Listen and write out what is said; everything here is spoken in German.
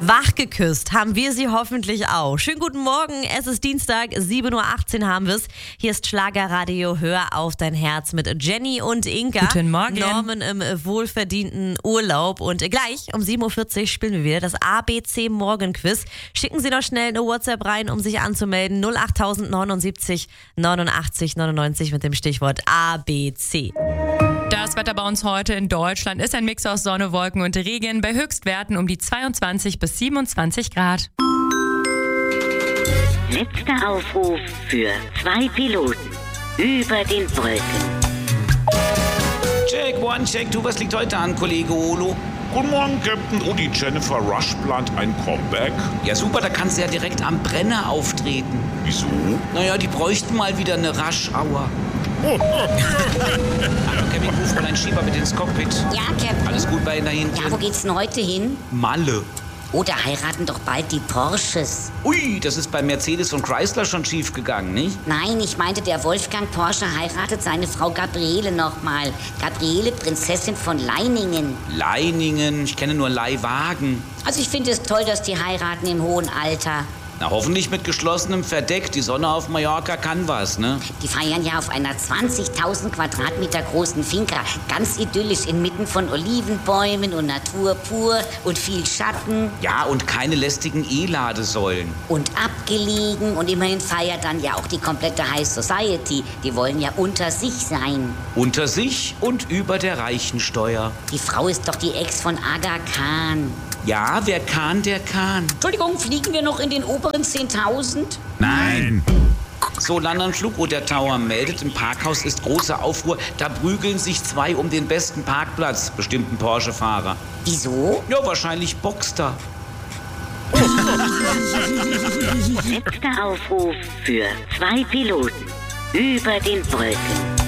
Wachgeküsst haben wir sie hoffentlich auch. Schönen guten Morgen, es ist Dienstag, 7.18 Uhr haben wir es. Hier ist Schlagerradio, hör auf dein Herz mit Jenny und Inka. Guten Morgen. Norman im wohlverdienten Urlaub. Und gleich um 7.40 Uhr spielen wir wieder das ABC Morgenquiz. Schicken Sie noch schnell eine WhatsApp rein, um sich anzumelden. 08079 89 99 mit dem Stichwort ABC. Das Wetter bei uns heute in Deutschland ist ein Mix aus Sonne, Wolken und Regen bei Höchstwerten um die 22 bis 27 Grad. Letzter Aufruf für 2 Piloten über den Wolken. Check, one, check. Du, was liegt heute an, Kollege Olo? Guten Morgen, Captain. Oh, die Jennifer Rush plant ein Comeback. Ja, super, da kannst du ja direkt am Brenner auftreten. Wieso? Naja, die bräuchten mal wieder eine Rush-Hour. Hallo, Kevin, ruf mal einen Schieber mit ins Cockpit. Ja, Captain. Alles gut bei Ihnen da hinten? Ja, wo geht's denn heute hin? Malle. Oh, da heiraten doch bald die Porsches. Ui, das ist bei Mercedes und Chrysler schon schief gegangen, nicht? Nein, ich meinte, der Wolfgang Porsche heiratet seine Frau Gabriele nochmal. Gabriele, Prinzessin von Leiningen. Leiningen, ich kenne nur Leihwagen. Also ich finde es toll, dass die heiraten im hohen Alter. Na, hoffentlich mit geschlossenem Verdeck. Die Sonne auf Mallorca kann was, ne? Die feiern ja auf einer 20.000 Quadratmeter großen Finca. Ganz idyllisch inmitten von Olivenbäumen und Natur pur und viel Schatten. Ja, und keine lästigen E-Ladesäulen. Und abgelegen. Und immerhin feiert dann ja auch die komplette High Society. Die wollen ja unter sich sein. Unter sich und über der Reichensteuer. Die Frau ist doch die Ex von Aga Khan. Ja, wer kann, der kann. Entschuldigung, fliegen wir noch in den oberen 10.000? Nein. So, London Flugroute Tower meldet, im Parkhaus ist große Aufruhr. Da prügeln sich 2 um den besten Parkplatz, bestimmt ein Porsche-Fahrer. Wieso? Ja, wahrscheinlich Boxster. Letzter Aufruf für 2 Piloten über den Wolken.